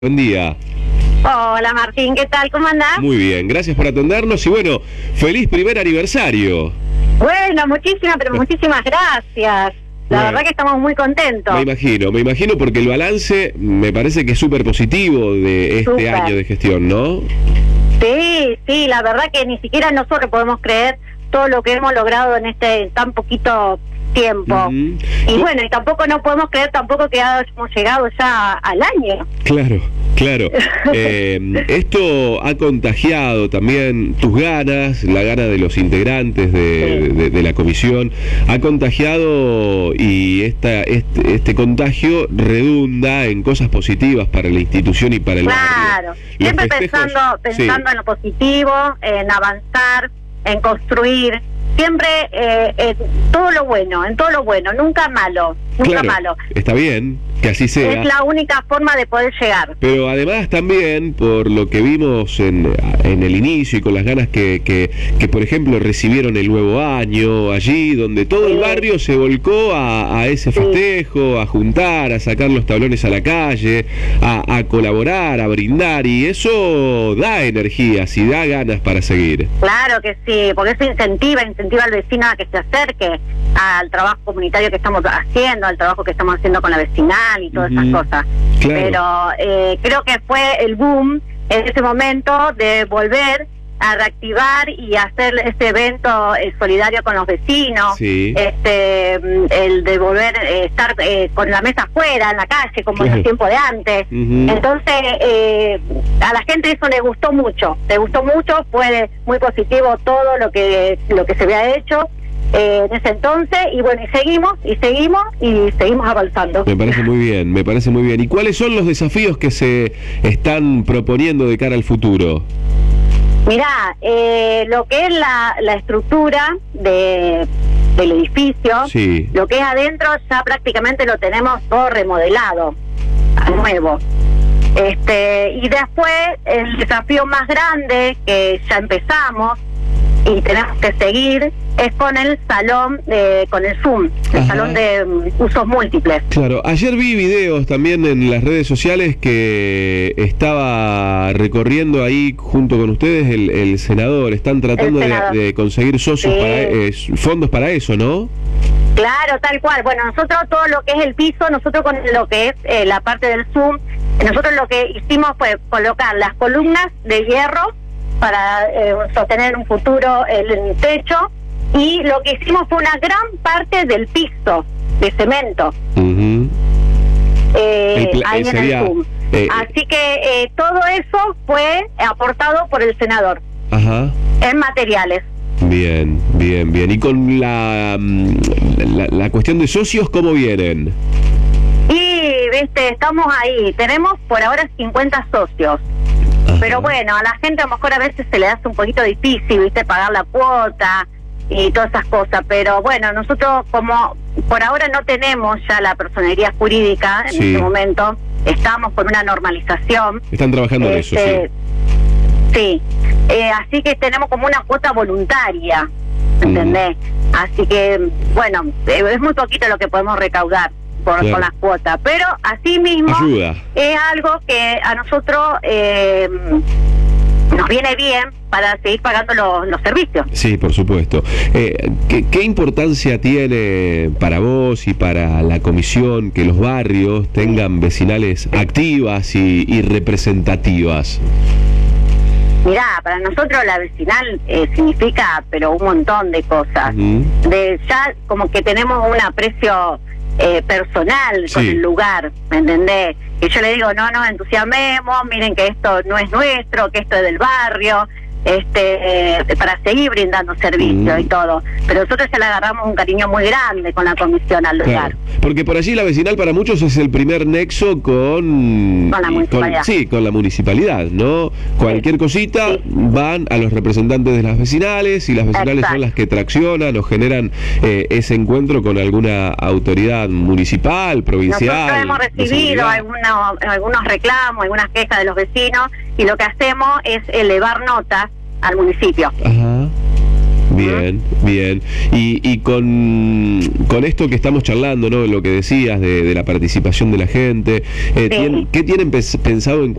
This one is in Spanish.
Buen día. Hola Martín, ¿qué tal? ¿Cómo andás? Muy bien, gracias por atendernos y bueno, feliz primer aniversario. Bueno, muchísimas gracias. La verdad que estamos muy contentos. Me imagino porque el balance me parece que es súper positivo de este año de gestión, ¿no? Sí, la verdad que ni siquiera nosotros podemos creer todo lo que hemos logrado en este tan poquito tiempo. Y bueno, y tampoco no podemos creer tampoco que hemos llegado ya al año. Claro. Esto ha contagiado también tus ganas, la gana de los integrantes de la comisión, ha contagiado y este contagio redunda en cosas positivas para la institución y para el barrio. Claro, siempre pensando en lo positivo, en avanzar, en construir. Siempre en todo lo bueno, nunca malo, malo. Está bien que así sea. Es la única forma de poder llegar. Pero además también, por lo que vimos en el inicio y con las ganas que por ejemplo recibieron el nuevo año allí, donde todo el barrio se volcó a ese festejo, a juntar, a sacar los tablones a la calle, a colaborar, a brindar, y eso da energías y da ganas para seguir. Claro que sí, porque eso incentiva al vecino a que se acerque al trabajo comunitario que estamos haciendo, al trabajo que estamos haciendo con la vecinal y todas esas cosas. Claro. Pero creo que fue el boom en ese momento de volver a reactivar y hacer este evento solidario con los vecinos, el de volver a estar con la mesa afuera, en la calle, como en el tiempo de antes. Entonces, a la gente eso le gustó mucho, fue muy positivo todo lo que se había hecho en ese entonces, y bueno, y seguimos avanzando. Me parece muy bien. ¿Y cuáles son los desafíos que se están proponiendo de cara al futuro? Mirá, lo que es la estructura del edificio, lo que es adentro ya prácticamente lo tenemos todo remodelado, a nuevo. Y después el desafío más grande que ya empezamos y tenemos que seguir es con el salón, con el Zoom, el salón de usos múltiples. Claro, ayer vi videos también en las redes sociales que estaba recorriendo ahí junto con ustedes el senador. Están tratando de conseguir socios fondos para eso, ¿no? Claro, tal cual. Bueno, nosotros todo lo que es el piso, nosotros con lo que es la parte del Zoom, nosotros lo que hicimos fue colocar las columnas de hierro para sostener un futuro el techo, y lo que hicimos fue una gran parte del piso de cemento ahí en el Zoom. Así que todo eso fue aportado por el senador en materiales. Bien. ¿Y con la cuestión de socios, cómo vienen? Y, estamos ahí. Tenemos por ahora 50 socios. Pero bueno, a la gente a lo mejor a veces se le hace un poquito difícil, pagar la cuota y todas esas cosas. Pero bueno, nosotros como por ahora no tenemos ya la personería jurídica en este momento, estamos con una normalización. Están trabajando en eso, Sí, así que tenemos como una cuota voluntaria, ¿entendés? Así que, bueno, es muy poquito lo que podemos recaudar con las cuotas, pero así mismo es algo que a nosotros nos viene bien para seguir pagando los servicios. Sí, por supuesto. ¿Qué importancia tiene para vos y para la comisión que los barrios tengan vecinales activas y representativas? Mirá, para nosotros la vecinal significa pero un montón de cosas. Ya como que tenemos un aprecio personal con el lugar, ¿me entendés? Que yo le digo, no nos entusiasmemos, miren que esto no es nuestro, que esto es del barrio, para seguir brindando servicios y todo. Pero nosotros ya le agarramos un cariño muy grande con la comisión al lugar. Porque por allí la vecinal para muchos es el primer nexo con la municipalidad. Con la municipalidad, ¿no? Cualquier cosita van a los representantes de las vecinales, y las vecinales son las que traccionan o generan ese encuentro con alguna autoridad municipal, provincial. Nosotros hemos recibido algunos reclamos, algunas quejas de los vecinos, y lo que hacemos es elevar notas al municipio. Bien, bien. Y con esto que estamos charlando, ¿no? Lo que decías de la participación de la gente, Sí. ¿qué tienen pensado en